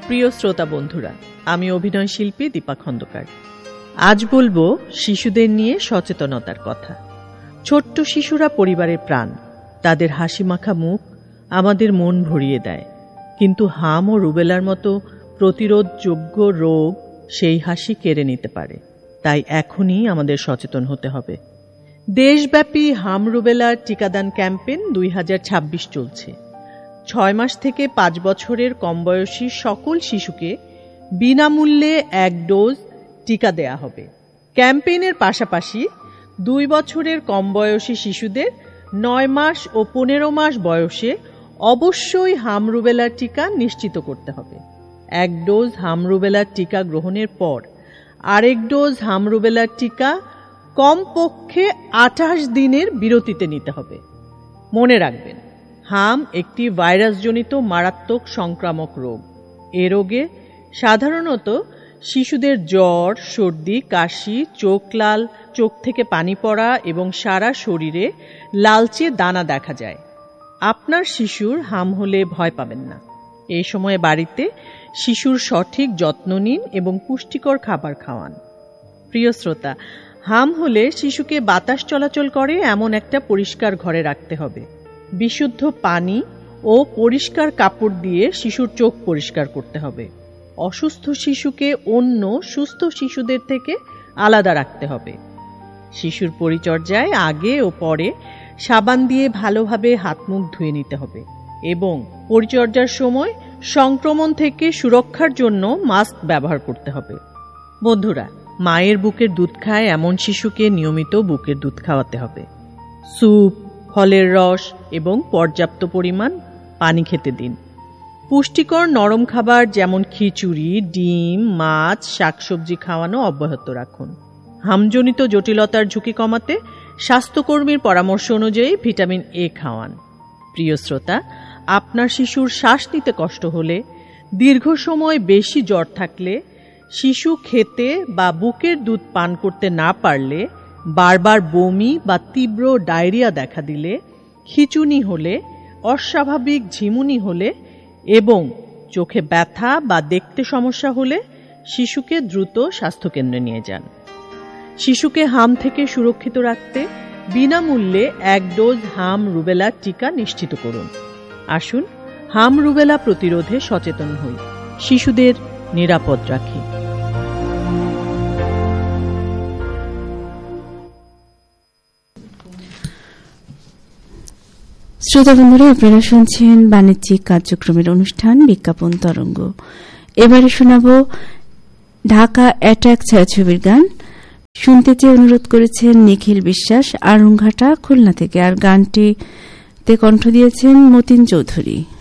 প্রিয় শ্রোতা বন্ধুরা, আমি অভিনয় শিল্পী দীপা খন্দকার। আজ বলবো শিশুদের নিয়ে সচেতনতার কথা। ছোট্ট শিশুরা পরিবারের প্রাণ। তাদের হাসিমাখা মুখ আমাদের মন ভরিয়ে দেয়, কিন্তু হাম ও রুবেলার মতো প্রতিরোধযোগ্য রোগ সেই হাসি কেড়ে নিতে পারে। তাই এখনই আমাদের সচেতন হতে হবে। দেশব্যাপী হাম রুবেলার টিকাদান ক্যাম্পেইন 2026 চলছে। 6 মাস থেকে 5 বছরের কম বয়সী সকল শিশুকে বিনামূল্যে 1 ডোজ টিকা দেয়া হবে। ক্যাম্পেইনের পাশাপাশি 2 বছরের কম বয়সী শিশুদের 9 মাস ও 15 মাস বয়সে অবশ্যই হাম রুবেলার টিকা নিশ্চিত করতে হবে। 1 ডোজ হাম রুবেলার টিকা গ্রহণের পর আরেক ডোজ হাম রুবেলার টিকা কমপক্ষে 28 দিনের বিরতিতে নিতে হবে। মনে রাখবেন, হাম একটি ভাইরাসজনিত মারাত্মক সংক্রামক রোগ। এ রোগে সাধারণত শিশুদের জ্বর, সর্দি, কাশি, চোখ লাল, চোখ থেকে পানি পড়া এবং সারা শরীরে লালচে দানা দেখা যায়। আপনার শিশুর হাম হলে ভয় পাবেন না। এই সময়ে বাড়িতে শিশুর সঠিক যত্ন নিন এবং পুষ্টিকর খাবার খাওয়ান। প্রিয় শ্রোতা, হাম হলে শিশুকে বাতাস চলাচল করে এমন একটা পরিষ্কার ঘরে রাখতে হবে। বিশুদ্ধ পানি ও পরিষ্কার কাপড় দিয়ে শিশুর চোখ পরিষ্কার করতে হবে। অসুস্থ শিশুকে অন্য সুস্থ শিশুদের থেকে আলাদা রাখতে হবে। শিশুর পরিচর্যায় আগে ও পরে সাবান দিয়ে ভালোভাবে হাত মুখ ধুয়ে নিতে হবে এবং পরিচর্যার সময় সংক্রমণ থেকে সুরক্ষার জন্য মাস্ক ব্যবহার করতে হবে। বন্ধুরা, মায়ের বুকের দুধ খায় এমন শিশুকে নিয়মিত বুকের দুধ খাওয়াতে হবে। স্যুপ, ফলের রস এবং পর্যাপ্ত পরিমাণ পানি খেতে দিন। পুষ্টিকর নরম খাবার যেমন খিচুড়ি, ডিম, মাছ, শাকসবজি খাওয়ানো অব্যাহত রাখুন। হামজনিত জটিলতার ঝুঁকি কমাতে স্বাস্থ্যকর্মীর পরামর্শ অনুযায়ী ভিটামিন এ খাওয়ান। প্রিয় শ্রোতা, আপনার শিশুর শ্বাস নিতে কষ্ট হলে, দীর্ঘ সময় বেশি জ্বর থাকলে, শিশু খেতে বা বুকের দুধ পান করতে না পারলে, বারবার বমি বা তীব্র ডায়রিয়া দেখা দিলে, খিঁচুনি হলে, অস্বাভাবিক ঝিমুনি হলে এবং চোখে ব্যথা বা দেখতে সমস্যা হলে শিশুকে দ্রুত স্বাস্থ্যকেন্দ্রে নিয়ে যান। শিশুকে হাম থেকে সুরক্ষিত রাখতে বিনামূল্যে 1 ডোজ হাম রুবেলা টিকা নিশ্চিত করুন। আসুন হাম রুবেলা প্রতিরোধে সচেতন হই, শিশুদের নিরাপদ রাখি। শ্রোতা বন্ধুরা, আপনারা শুনছেন বাণিজ্যিক কার্যক্রমের অনুষ্ঠান বিজ্ঞাপন তরঙ্গ। এবারে শোনাব ঢাকা অ্যাটাক ছায়াছবির গান। শুনতে চেয়ে অনুরোধ করেছেন নিখিল বিশ্বাস, আরংঘাটা, খুলনা থেকে। আর গানটিতে কণ্ঠ দিয়েছেন মতিন চৌধুরী।